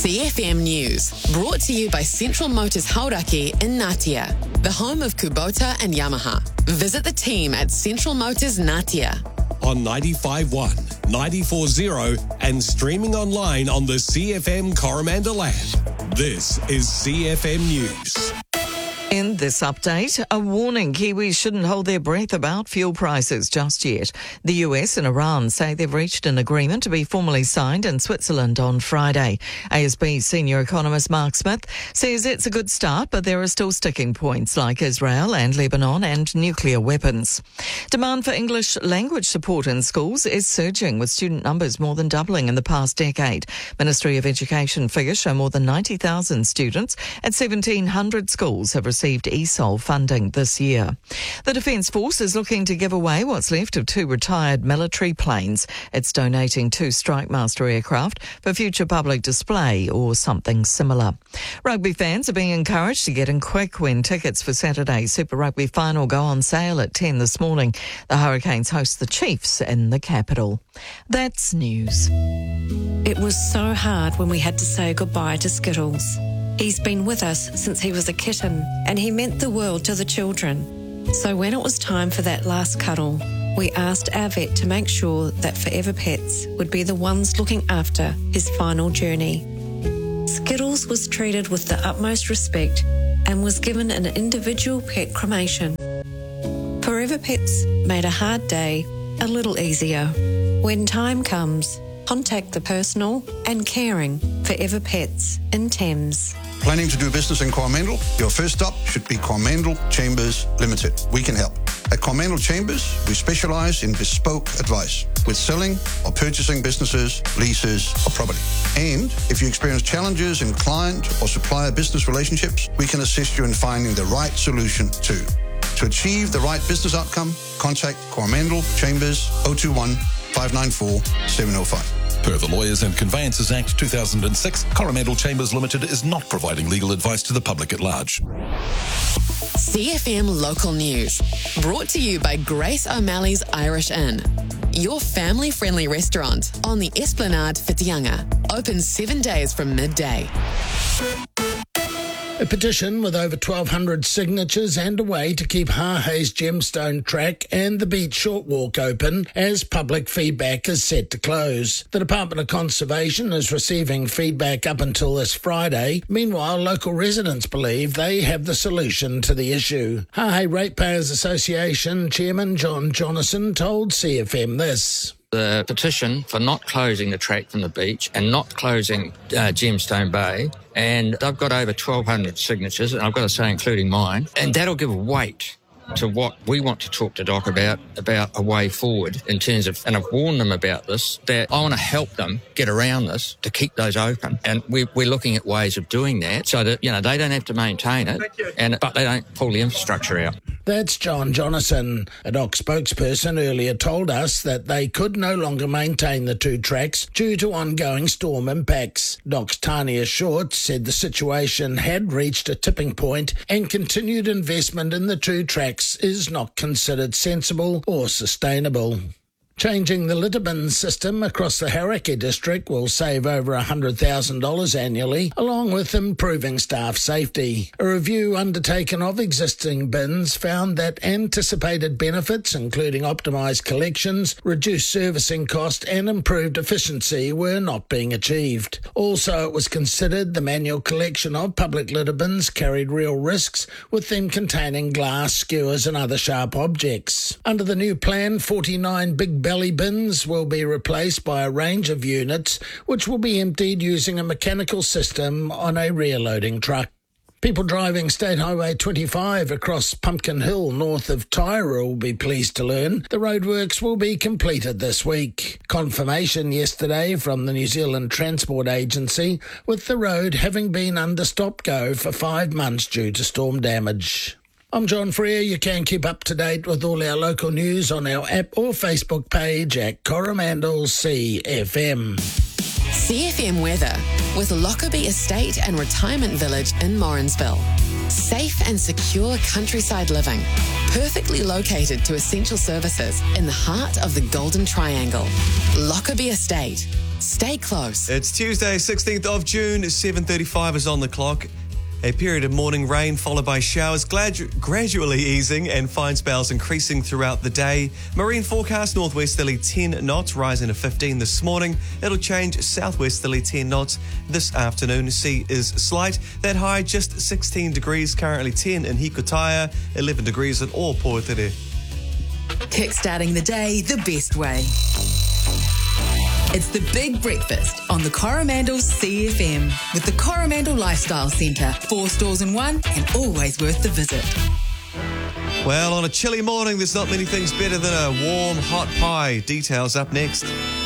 CFM News, brought to you by Central Motors Hauraki in Ngatea, the home of Kubota and Yamaha. Visit the team at Central Motors Ngatea. On 95.1, 94.0 and streaming online on the CFM Coromandel app. This is CFM News. In this update, a warning Kiwis shouldn't hold their breath about fuel prices just yet. The US and Iran say they've reached an agreement to be formally signed in Switzerland on Friday. ASB senior economist Mark Smith says it's a good start, but there are still sticking points like Israel and Lebanon and nuclear weapons. Demand for English language support in schools is surging, with student numbers more than doubling in the past decade. Ministry of Education figures show more than 90,000 students at 1,700 schools have received ESOL funding this year. The Defence Force is looking to give away what's left of 2 retired military planes. It's donating 2 Strike Master aircraft for future public display or something similar. Rugby fans are being encouraged to get in quick when tickets for Saturday's Super Rugby final go on sale at 10 this morning. The Hurricanes host the Chiefs in the capital. That's news. It was so hard when we had to say goodbye to Skittles. He's been with us since he was a kitten, and he meant the world to the children. So when it was time for that last cuddle, we asked our vet to make sure that Forever Pets would be the ones looking after his final journey. Skittles was treated with the utmost respect and was given an individual pet cremation. Forever Pets made a hard day a little easier. When time comes, contact the personal and caring Forever Pets in Thames. Planning to do business in Coromandel? Your first stop should be Coromandel Chambers Limited. We can help. At Coromandel Chambers, we specialise in bespoke advice with selling or purchasing businesses, leases or property. And if you experience challenges in client or supplier business relationships, we can assist you in finding the right solution too. To achieve the right business outcome, contact Coromandel Chambers 021 594 705. Per the Lawyers and Conveyances Act 2006, Coromandel Chambers Limited is not providing legal advice to the public at large. CFM Local News, brought to you by Grace O'Malley's Irish Inn, your family-friendly restaurant on the Esplanade Whitianga, open 7 days from midday. A petition with over 1,200 signatures and a way to keep Hahei's Gemstone Track and the Beach Short Walk open as public feedback is set to close. The Department of Conservation is receiving feedback up until this Friday. Meanwhile, local residents believe they have the solution to the issue. Hahei Ratepayers Association Chairman John Jonasson told CFM this. The petition for not closing the track from the beach and not closing Gemstone Bay, and they've got over 1,200 signatures, and I've got to say including mine, and that'll give weight to what we want to talk to Doc about a way forward in terms of, and I've warned them about this, that I want to help them get around this to keep those open. And we're looking at ways of doing that so that, they don't have to maintain it, but they don't pull the infrastructure out. That's John Jonasson. A DOC spokesperson earlier told us that they could no longer maintain the 2 tracks due to ongoing storm impacts. DOC's Tania Short said the situation had reached a tipping point and continued investment in the 2 tracks is not considered sensible or sustainable. Changing the litter bin system across the Hauraki district will save over $100,000 annually, along with improving staff safety. A review undertaken of existing bins found that anticipated benefits, including optimised collections, reduced servicing cost and improved efficiency, were not being achieved. Also, it was considered the manual collection of public litter bins carried real risks, with them containing glass, skewers and other sharp objects. Under the new plan, 49 big belly bins will be replaced by a range of units which will be emptied using a mechanical system on a rear-loading truck. People driving State Highway 25 across Pumpkin Hill north of Tyra will be pleased to learn the roadworks will be completed this week. Confirmation yesterday from the New Zealand Transport Agency, with the road having been under stop-go for 5 months due to storm damage. I'm John Freer. You can keep up to date with all our local news on our app or Facebook page at Coromandel CFM. CFM weather with Lockerbie Estate and Retirement Village in Morrinsville. Safe and secure countryside living, perfectly located to essential services in the heart of the Golden Triangle. Lockerbie Estate. Stay close. It's Tuesday, 16th of June, 7:35 is on the clock. A period of morning rain followed by showers gradually easing and fine spells increasing throughout the day. Marine forecast northwesterly 10 knots, rising to 15 this morning. It'll change southwesterly 10 knots this afternoon. Sea is slight. That high just 16 degrees, currently 10 in Hikutaya, 11 degrees at Ōpōtere. Kickstarting the day the best way. It's the Big Breakfast on the Coromandel CFM with the Coromandel Lifestyle Centre. 4 stores in one and always worth the visit. Well, on a chilly morning, there's not many things better than a warm, hot pie. Details up next.